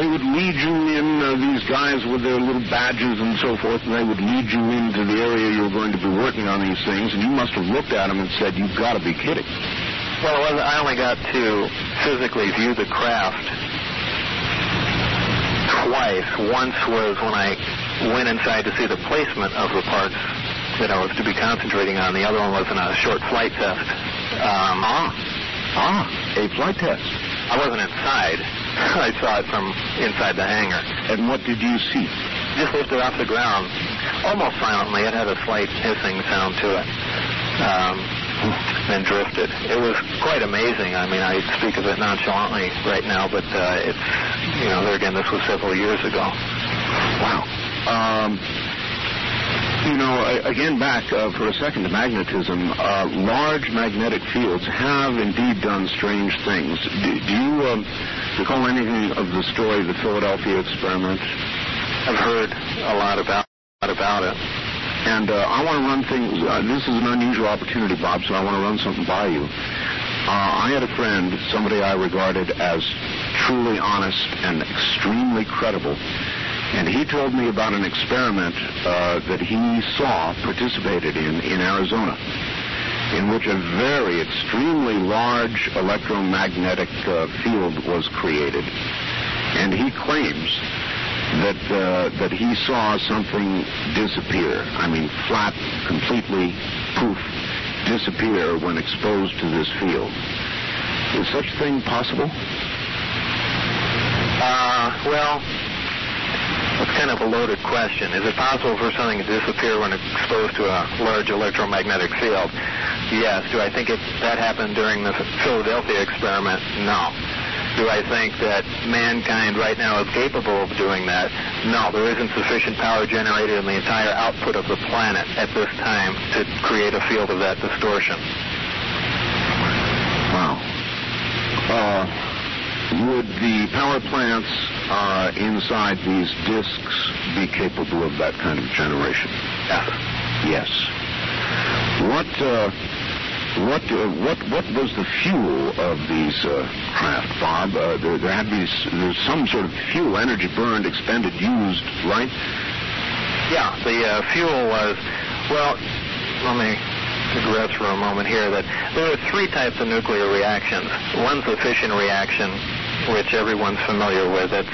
they would lead you in, these guys with their little badges and so forth, and they would lead you into the area you were going to be working on these things, and you must have looked at them and said, you've got to be kidding. Well, I only got to physically view the craft twice. Once was when I went inside to see the placement of the parts that I was to be concentrating on. The other one was in a short flight test. A flight test. I wasn't inside. I saw it from inside the hangar. And what did you see? Just lifted off the ground, almost silently. It had a slight hissing sound to it. Then drifted. It was quite amazing. I mean, I speak of it nonchalantly right now, but it's, there again, this was several years ago. Wow. Again, back for a second to magnetism, large magnetic fields have indeed done strange things. Do you recall anything of the story of the Philadelphia experiment? I've heard a lot about it. And I want to run things. This is an unusual opportunity, Bob, so I want to run something by you. I had a friend, somebody I regarded as truly honest and extremely credible, and he told me about an experiment that he saw participated in Arizona, in which a very extremely large electromagnetic field was created. And he claims that he saw something disappear. I mean, flat, completely, poof, disappear when exposed to this field. Is such a thing possible? Well, it's kind of a loaded question. Is it possible for something to disappear when exposed to a large electromagnetic field? Yes. Do I think that happened during the Philadelphia experiment? No. Do I think that mankind right now is capable of doing that? No. There isn't sufficient power generated in the entire output of the planet at this time to create a field of that distortion. Wow. Would the power plants inside these disks be capable of that kind of generation? Yes. Yes. What was the fuel of these craft, Bob? There had to be some sort of fuel, energy burned, expended, used, right? Yeah, the fuel was, well, let me digress for a moment here, that there are three types of nuclear reactions. One's the fission reaction, which everyone's familiar with. It's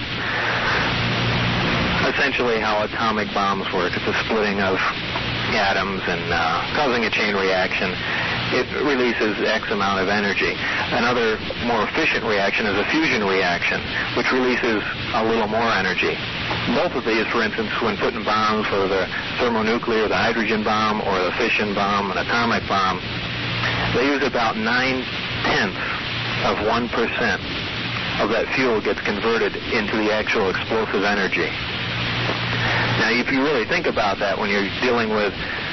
essentially how atomic bombs work. It's a splitting of atoms and causing a chain reaction. It releases X amount of energy. Another more efficient reaction is a fusion reaction, which releases a little more energy. Both of these, for instance, when put in bombs, whether the thermonuclear, the hydrogen bomb, or the fission bomb, an atomic bomb, they use about 9/10 of 1% of that fuel gets converted into the actual explosive energy. Now, if you really think about that, when you're dealing with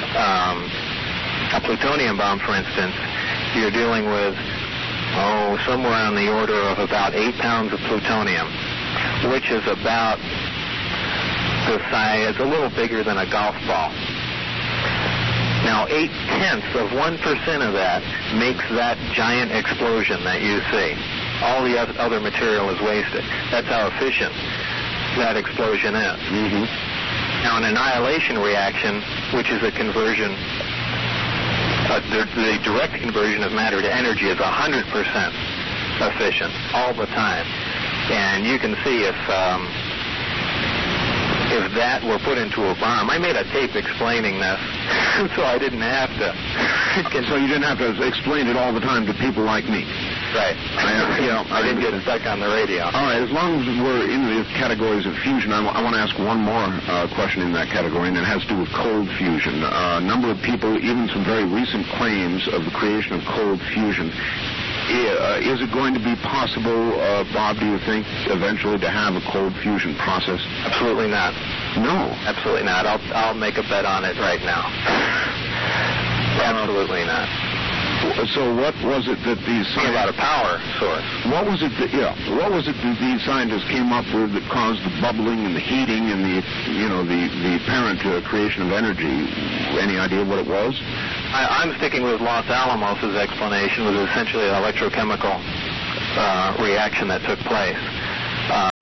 a plutonium bomb, for instance, you're dealing with, somewhere on the order of about 8 pounds of plutonium, which is about the size, a little bigger than a golf ball. Now, 8/10 of 1% of that makes that giant explosion that you see. All the other material is wasted. That's how efficient that explosion is. Mm-hmm. Now, an annihilation reaction, which is a conversion, the direct conversion of matter to energy, is 100% efficient all the time. And you can see if that were put into a bomb. I made a tape explaining this, so I didn't have to. So you didn't have to explain it all the time to people like me. Right. I didn't get stuck on the radio. All right. As long as we're in the categories of fusion, I want to ask one more question in that category, and it has to do with cold fusion. A number of people, even some very recent claims of the creation of cold fusion. Is it going to be possible, Bob, do you think, eventually to have a cold fusion process? Absolutely not. No. Absolutely not. I'll make a bet on it right now. Absolutely not. So what was it that these scientists... about a power source. What was it that these scientists came up with that caused the bubbling and the heating and the apparent creation of energy? Any idea what it was? I'm sticking with Los Alamos' explanation. It was essentially an electrochemical reaction that took place.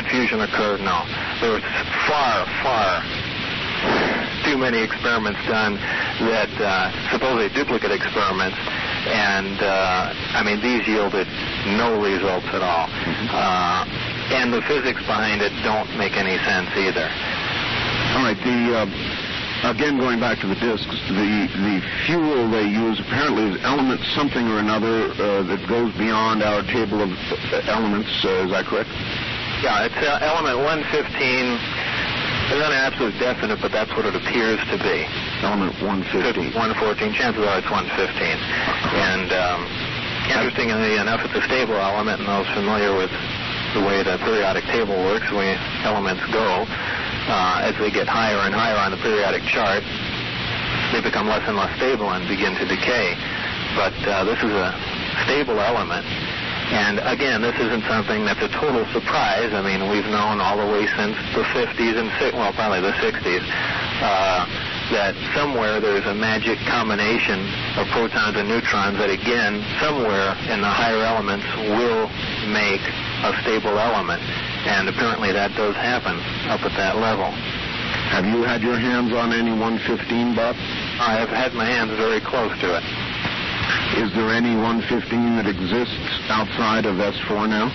fusion occurred? No. There was far, far too many experiments done that supposedly duplicate experiments, and these yielded no results at all. And the physics behind it don't make any sense either. All right, again, going back to the discs, the fuel they use apparently is element something or another that goes beyond our table of elements. Is that correct? Yeah, it's element 115. It's not an absolute definite, but that's what it appears to be. Element 115. 114. Chances are it's 115. And interestingly enough, it's a stable element, and those familiar with the way the periodic table works, the way elements go, as they get higher and higher on the periodic chart, they become less and less stable and begin to decay. But this is a stable element. And again, this isn't something that's a total surprise. I mean, we've known all the way since the 50s and probably the 60s, that somewhere there's a magic combination of protons and neutrons that, again, somewhere in the higher elements will make a stable element. And apparently that does happen up at that level. Have you had your hands on any 115, Bob? I have had my hands very close to it. Is there any 115 that exists outside of S4 now?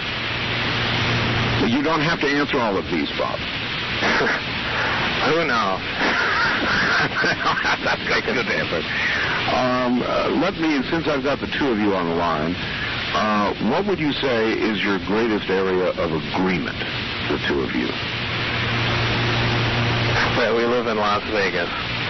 You don't have to answer all of these, Bob. Who knows? That's a good answer. Let me, since I've got the two of you on the line, what would you say is your greatest area of agreement, the two of you? Well, we live in Las Vegas.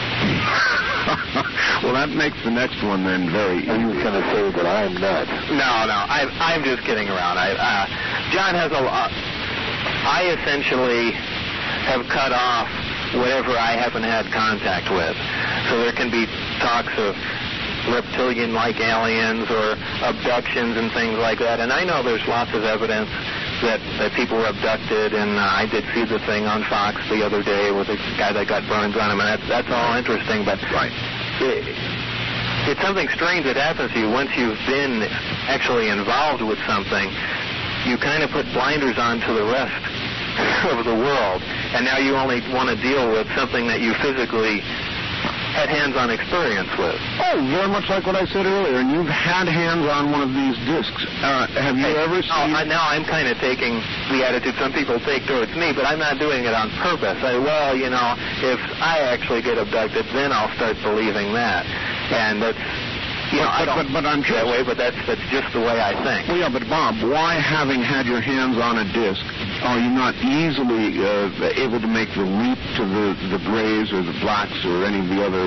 Well, that makes the next one then very easy. Are you going to say that I'm nuts? No, I'm just kidding around. John has I essentially have cut off whatever I haven't had contact with. So there can be talks of reptilian-like aliens or abductions and things like that. And I know there's lots of evidence that people were abducted, and I did see the thing on Fox the other day with a guy that got burns on him, and that's all interesting, but right. It's something strange that happens to you once you've been actually involved with something. You kind of put blinders on to the rest of the world, and now you only want to deal with something that you physically had hands-on experience with. Oh, very much like what I said earlier, and you've had hands on one of these discs. Have you ever seen... Now I'm kind of taking the attitude some people take towards me, but I'm not doing it on purpose. If I actually get abducted, then I'll start believing that. And that's... But I'm that way, but that's just the way I think. Well, yeah, but Bob, why, having had your hands on a disc, are you not easily able to make the leap to the grays or the blacks or any of the other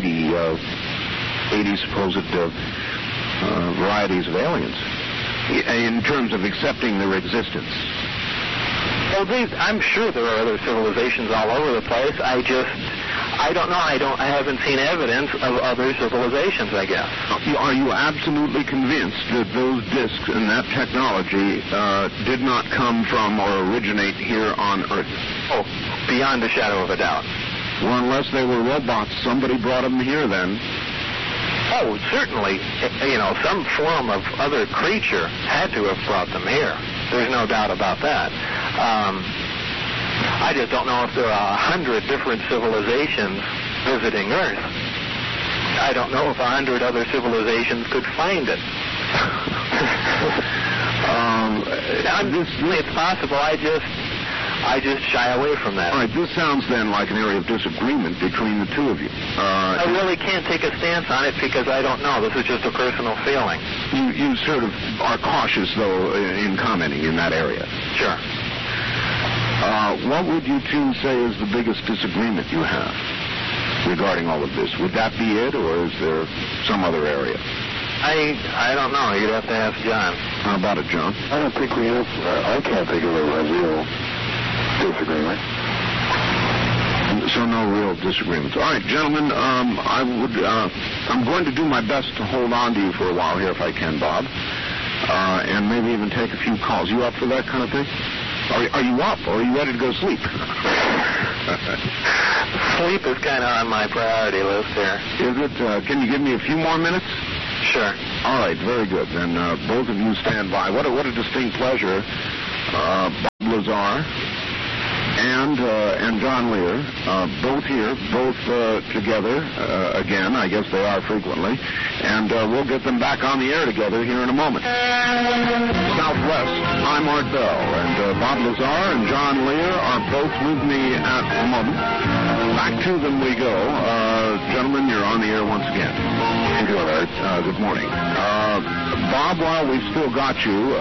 80 supposed varieties of aliens in terms of accepting their existence? Well, I'm sure there are other civilizations all over the place. I don't know. I haven't seen evidence of other civilizations, I guess. Are you absolutely convinced that those discs and that technology did not come from or originate here on Earth? Oh, beyond a shadow of a doubt. Well, unless they were robots, somebody brought them here then. Oh, certainly. Some form of other creature had to have brought them here. There's no doubt about that. I just don't know if there are 100 different civilizations visiting Earth. I don't know if 100 other civilizations could find it. It's possible. I just shy away from that. All right, this sounds then like an area of disagreement between the two of you. I really can't take a stance on it because I don't know. This is just a personal feeling. You sort of are cautious, though, in commenting in that area. Sure. What would you two say is the biggest disagreement you have regarding all of this? Would that be it, or is there some other area? I don't know. You'd have to ask John. How about it, John? I don't think we have... I can't think of a real disagreement. So no real disagreements. All right, gentlemen, I'm going to do my best to hold on to you for a while here if I can, Bob, and maybe even take a few calls. You up for that kind of thing? Are you up, or are you ready to go sleep? Sleep is kind of on my priority list here. Is it? Can you give me a few more minutes? Sure. All right, very good. Then both of you stand by. What a distinct pleasure. Bob Lazar and John Lear, both here, both together again. I guess they are frequently. And we'll get them back on the air together here in a moment. Southwest, I'm Art Bell, and Bob Lazar and John Lear are both with me at the moment. Back to them we go. Gentlemen, you're on the air once again. How you doing, Art? Good morning. Bob, while we've still got you,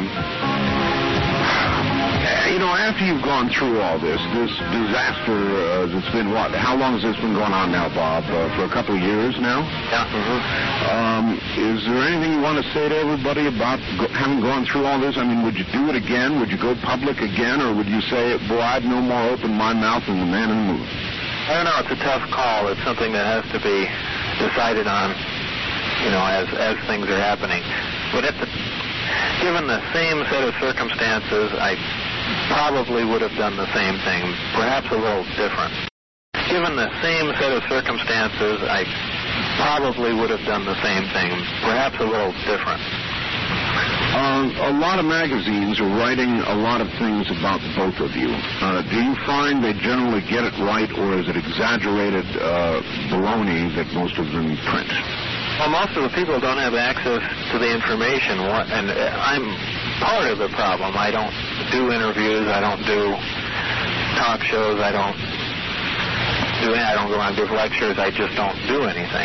after you've gone through all this disaster that's been what? How long has this been going on now, Bob? For a couple of years now? Yeah. Mm-hmm. Is there anything you want to say to everybody about having gone through all this? I mean, would you do it again? Would you go public again? Or would you say, boy, I'd no more open my mouth than the man in the moon? I don't know. It's a tough call. It's something that has to be decided on, as things are happening. But given the same set of circumstances, I probably would have done the same thing, perhaps a little different. Given the same set of circumstances, I probably would have done the same thing, perhaps a little different. A lot of magazines are writing a lot of things about both of you. Do you find they generally get it right, or is it exaggerated baloney that most of them print? Well, most of the people don't have access to the information, and I'm part of the problem. I don't do interviews. I don't do talk shows. I don't go on give lectures. I just don't do anything.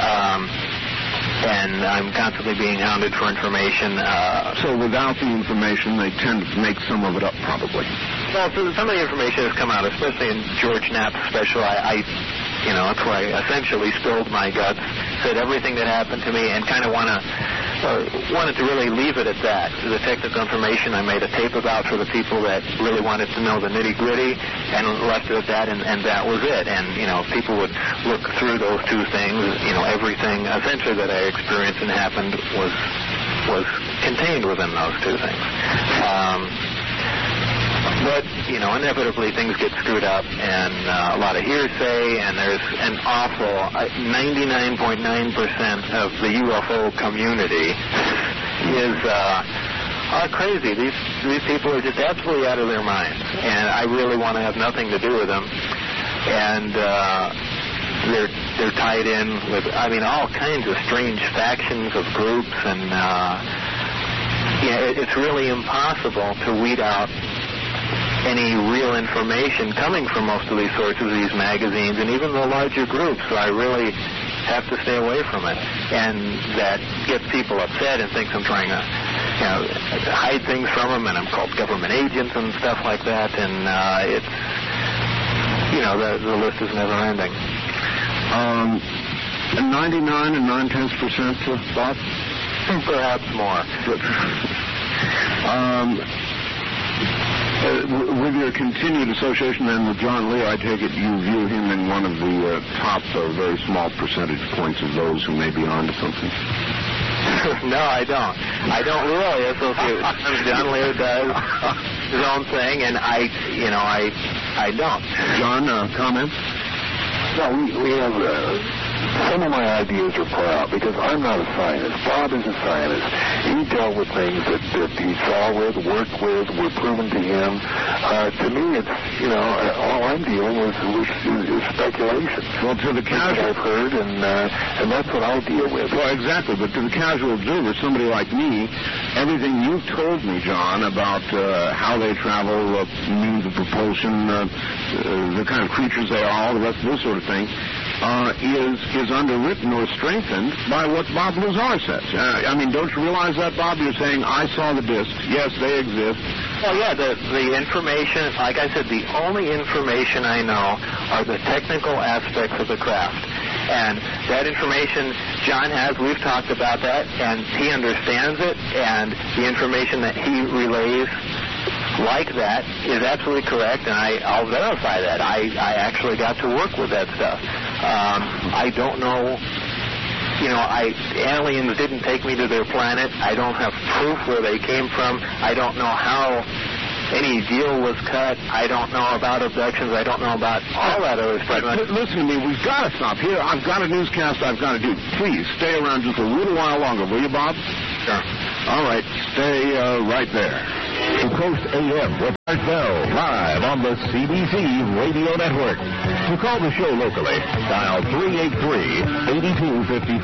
And I'm constantly being hounded for information. So without the information, they tend to make some of it up, probably. Well, so some of the information has come out, especially in George Knapp's special. That's where I essentially spilled my guts, said everything that happened to me, and kind of wanted to really leave it at that. The technical information I made a tape about for the people that really wanted to know the nitty-gritty, and left it at that, and that was it. And, people would look through those two things. Everything essentially that I experienced and happened was contained within those two things. But, inevitably things get screwed up, and a lot of hearsay, and there's an awful 99.9% of the UFO community are crazy. These people are just absolutely out of their minds, and I really want to have nothing to do with them. And they're tied in with, all kinds of strange factions of groups, and it's really impossible to weed out any real information coming from most of these sources, these magazines, and even the larger groups. So I really have to stay away from it. And that gets people upset and thinks I'm trying to hide things from them, and I'm called government agents and stuff like that. And it's, the list is never ending. 99 and 9/10%, Bob? Perhaps more. With your continued association then with John Lear, I take it you view him in one of the top very small percentage points of those who may be on to something. No, I don't. I don't really associate. John Lear does his own thing, and I don't. John, comments? No, we have some of my ideas are put out because I'm not a scientist. Bob is a scientist. He dealt with things that he saw with, worked with, were proven to him. To me, it's, all I'm dealing with is speculation. Well, to the casual, I've heard, and that's what I'll deal with. Well, exactly. But to the casual observer, somebody like me, everything you've told me, John, about how they travel, means of propulsion, the kind of creatures they are, all the rest of this sort of thing, is underwritten or strengthened by what Bob Lazar says. Don't you realize that, Bob? You're saying, I saw the discs. Yes, they exist. Well, yeah, the information, like I said, the only information I know are the technical aspects of the craft. And that information John has, we've talked about that, and he understands it, and the information that he relays like that is absolutely correct, and I'll verify that. I actually got to work with that stuff. I don't know, aliens didn't take me to their planet. I don't have proof where they came from. I don't know how any deal was cut. I don't know about abductions. I don't know about all that other stuff. Listen to me. We've got to stop here. I've got a newscast I've got to do. Please stay around just a little while longer, will you, Bob? Sure. All right. Stay right there. The Coast AM. Bell, live on the CBC Radio Network. To call the show locally, dial 383-8255.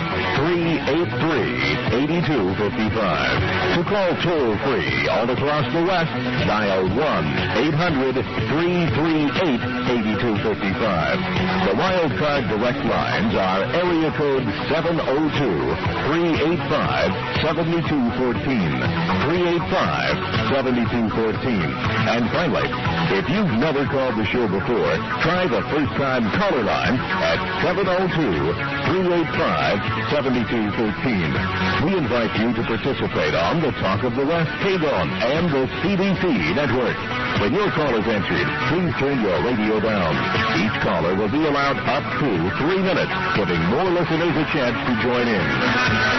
383-8255. To call toll-free all across the West, dial 1-800-338-8255. The Wild Card direct lines are area code 702-385-7214. 385-7214. And finally, if you've never called the show before, try the first-time caller line at 702-385-7213. We invite you to participate on the Talk of the West KGON and the CBC Network. When your call is answered, please turn your radio down. Each caller will be allowed up to 3 minutes, giving more listeners a chance to join in.